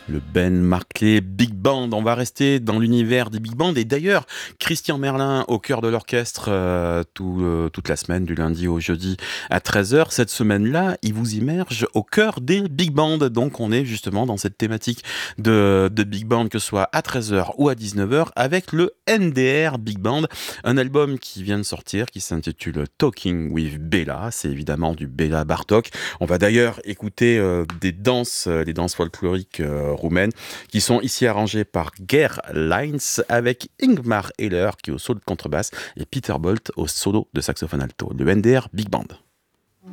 Le Ben Marclay Big Band. On va rester dans l'univers des big bands. Et d'ailleurs, Christian Merlin au cœur de l'orchestre toute la semaine, du lundi au jeudi à 13h. Cette semaine-là, il vous immerge au cœur des big bands. Donc on est justement dans cette thématique de big band, que ce soit à 13h ou à 19h, avec le NDR Big Band. Un album qui vient de sortir, qui s'intitule Talking with Bella. C'est évidemment du Bella Bartok. On va d'ailleurs écouter les danses folkloriques roumaines, qui sont ici arrangées par Ger Lines, avec Ingmar Ehler qui est au solo de contrebasse et Peter Bolt au solo de saxophone alto. Le NDR Big Band.